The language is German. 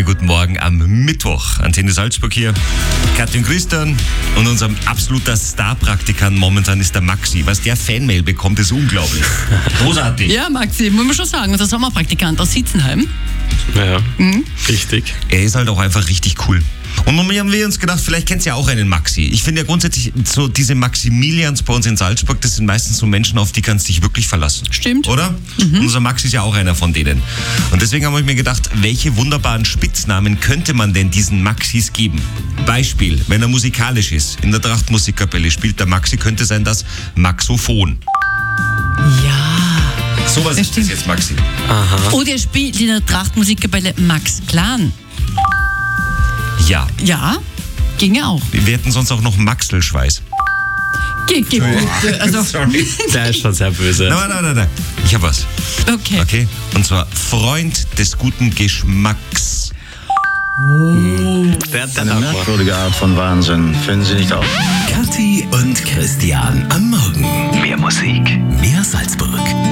Schönen guten Morgen am Mittwoch. Antenne Salzburg hier. Katja und Christian und unser absoluter Star-Praktikant momentan ist der Maxi. Was der Fanmail bekommt, ist unglaublich. Großartig. Ja, Maxi, muss man schon sagen, unser Sommerpraktikant aus Sitzenheim. Ja, richtig. Er ist halt auch einfach richtig cool. Und nun haben wir uns gedacht, vielleicht kennst du ja auch einen Maxi. Ich finde ja grundsätzlich, so diese Maximilians bei uns in Salzburg, das sind meistens so Menschen, auf die kannst du dich wirklich verlassen. Stimmt. Oder? Und unser Maxi ist ja auch einer von denen. Und deswegen habe ich mir gedacht, welche wunderbaren Spitznamen könnte man denn diesen Maxis geben? Beispiel, wenn er musikalisch ist, in der Trachtmusikkapelle spielt der Maxi, könnte sein das Maxophon. Ja. Sowas Ja, ist das stimmt. jetzt, Maxi. Oder er spielt in der Trachtmusikkapelle Max Clan. Ja. Ja, ginge auch. Wir hätten sonst auch noch Maxelschweiß. Also, Sorry. Der ist schon sehr böse. Nein. Ich habe was. okay. Okay? Und zwar Freund des guten Geschmacks. Der Eine merkwürdige Art von Wahnsinn, finden Sie nicht auch? Kathi und Christian am Morgen. Mehr Musik, mehr Salzburg.